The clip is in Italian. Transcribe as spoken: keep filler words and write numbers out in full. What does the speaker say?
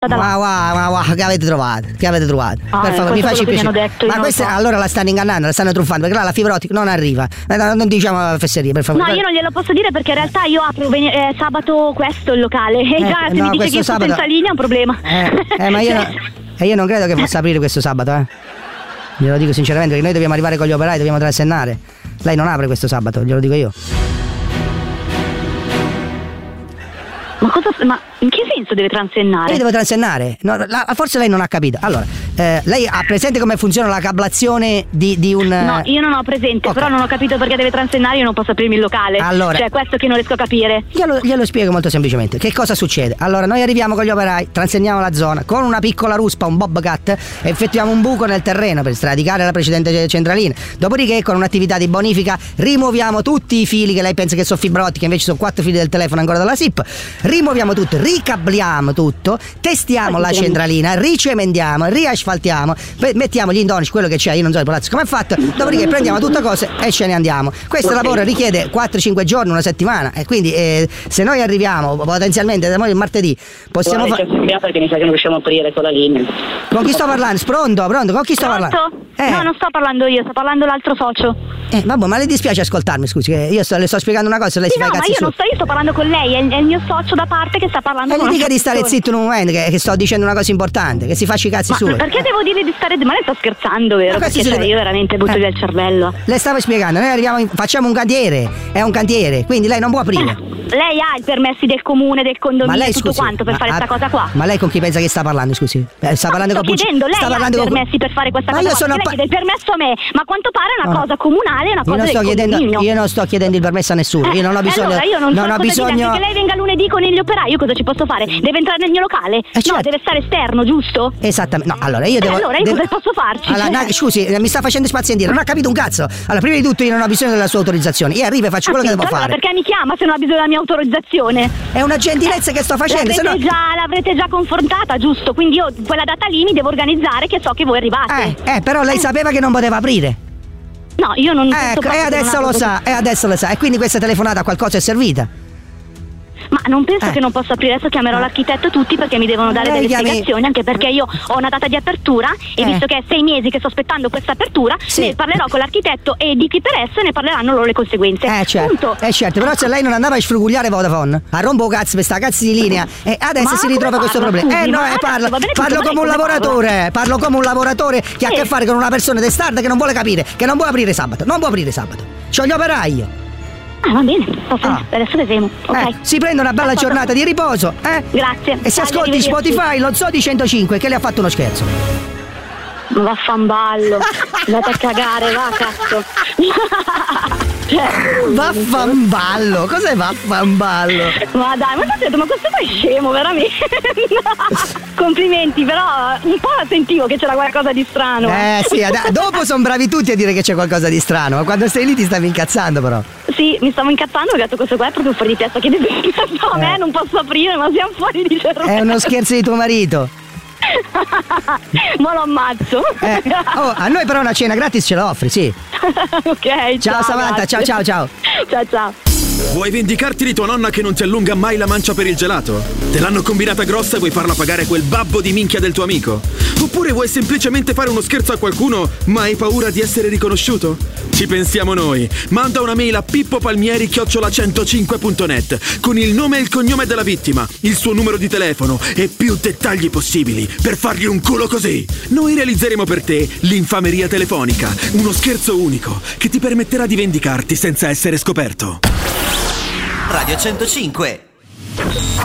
Ma wow, wow, wow, che avete trovato? Che avete trovato? Ah, per favore, mi facci piacere. Detto, ma queste so. Allora la stanno ingannando, la stanno truffando, perché là la fibra ottica non arriva. Non diciamo fesserie, per favore. No, io non glielo posso dire perché in realtà io apro ven- eh, sabato questo il locale. E eh, già se no, mi dice che io sabato... senza linea è un problema. Eh, eh ma io, no, eh, io non credo che possa aprire questo sabato, eh. Glielo dico sinceramente, perché noi dobbiamo arrivare con gli operai, dobbiamo trasennare. Lei non apre questo sabato, glielo dico io. Ma cosa? Ma in che senso deve transennare? Lei deve transennare? No, la, forse lei non ha capito. Allora, eh, lei ha presente come funziona la cablazione di, di un... No, io non ho presente, okay. Però non ho capito perché deve transennare, io non posso aprirmi il locale. Allora, cioè, questo che non riesco a capire. Glielo, glielo spiego molto semplicemente. Che cosa succede? Allora, noi arriviamo con gli operai, transenniamo la zona, con una piccola ruspa, un bobcat, effettuiamo un buco nel terreno per sradicare la precedente centralina. Dopodiché, con un'attività di bonifica, rimuoviamo tutti i fili che lei pensa che sono fibra ottica, invece sono quattro fili del telefono ancora dalla S I P. Rimuoviamo tutto, ricabliamo tutto, testiamo la centralina, ricementiamo, riasfaltiamo, mettiamo gli indonici, quello che c'è, io non so il palazzo come è fatto, dopodiché prendiamo tutte cose e ce ne andiamo. Questo lavoro richiede quattro cinque giorni, una settimana, e quindi eh, se noi arriviamo potenzialmente da noi il martedì possiamo fare... perché mi sa che non riusciamo a aprire con la linea. Con chi sto parlando? Pronto? Pronto? Con chi sto Pronto? parlando? Eh. No, non sto parlando io, sto parlando l'altro socio. Eh, vabbè, ma le dispiace ascoltarmi, scusi, che io sto, le sto spiegando una cosa, lei sì, si fa no, i cazzi ma io su. non sto, io sto parlando con lei, è il, è il mio socio da parte che sta parlando e con gli una dica di stare zitto in un momento, che, che sto dicendo una cosa importante, che si faccia i cazzi ma suoi. Perché devo dirle di stare? Ma lei sta scherzando, vero? Perché cioè, deve... io veramente butto eh. via il cervello. Le stavo spiegando, noi arriviamo in, facciamo un cantiere, è un cantiere, quindi lei non può aprire. Eh. Lei ha i permessi del comune, del condominio e tutto scusi, quanto per ma, fare questa cosa qua? Ma lei con chi pensa che sta parlando, scusi? Eh, sta no, parlando sto con chiedendo, lei sta ha parlando i con... permessi per fare questa ma cosa io qua? sono Lei pa... chiede il permesso a me, ma a quanto pare è una no. cosa comunale, è una io cosa non sto del chiedendo, condominio. Io non sto chiedendo il permesso a nessuno, eh, io non ho bisogno... Allora io non, non so ho bisogno... Che lei venga lunedì con gli operai, io cosa ci posso fare? Deve entrare nel mio locale? Eh, certo. No, deve stare esterno, giusto? Esattamente, no, allora io eh, devo... allora io devo... cosa posso farci? Allora, no, scusi, mi sta facendo spazio in dire, non ha capito un cazzo. Allora, prima di tutto io non ho bisogno della sua autorizzazione, io arrivo e faccio ah, quello sì, che devo allora, fare. Perché mi chiama se non ha bisogno della mia autorizzazione? È una gentilezza che sto facendo. L'avrete, se no... già, l'avrete già confrontata, giusto? Quindi io quella data lì mi devo organizzare che so che voi arrivate. Eh, eh però lei eh. sapeva che non poteva aprire. No, io non... Ecco, e adesso lo sa, e adesso lo sa. E quindi questa telefonata a qualcosa è servita. Ma non penso eh. che non possa aprire, adesso chiamerò l'architetto tutti perché mi devono dare lei delle chiami... spiegazioni, anche perché io ho una data di apertura e eh. visto che è sei mesi che sto aspettando questa apertura, sì. ne parlerò con l'architetto e di chi per esso e ne parleranno loro le conseguenze. Eh certo, Punto. eh certo, però se lei non andava a sfrugugliare Vodafone, a rompo cazzo per sta cazzo di linea, e adesso ma si ritrova questo parlo, problema. Scusi, eh no, eh, parlo, bene, parlo come un lavoratore, parlo. parlo come un lavoratore che sì. ha a che fare con una persona testarda che non vuole capire, che non può aprire sabato, non può aprire sabato. C'ho gli operai io. Ah, va bene, posso, ah. adesso vedremo. Okay. Eh, si prende una bella giornata di riposo, eh? Grazie. E si ascolti Spotify lo Zoo di centocinque che le ha fatto uno scherzo. Ma vaffanballo. Andate a cagare, va cazzo. Vaffanballo, cos'è vaffanballo? Ma dai, ma detto, ma questo qua è scemo, veramente. Complimenti, però un po' sentivo che c'era qualcosa di strano. Eh sì, ad- dopo sono bravi tutti a dire che c'è qualcosa di strano, ma quando sei lì ti stavi incazzando però. Sì, mi stavo incazzando, ho detto questo qua è proprio fuori di testa, che no, a me non posso aprire, ma siamo fuori di cervello. È uno scherzo di tuo marito. Ma lo ammazzo. Eh, oh, a noi però una cena gratis ce la offri, sì. Ok, ciao, ciao Samantha, ciao ciao ciao. Ciao ciao. Vuoi vendicarti di tua nonna che non ti allunga mai la mancia per il gelato? Te l'hanno combinata grossa e vuoi farla pagare quel babbo di minchia del tuo amico? Oppure vuoi semplicemente fare uno scherzo a qualcuno ma hai paura di essere riconosciuto? Ci pensiamo noi. Manda una mail a pippopalmieri chiocciola centocinque punto net con il nome e il cognome della vittima, il suo numero di telefono e più dettagli possibili per fargli un culo così. Noi realizzeremo per te l'infameria telefonica, uno scherzo unico che ti permetterà di vendicarti senza essere scoperto. Radio centocinque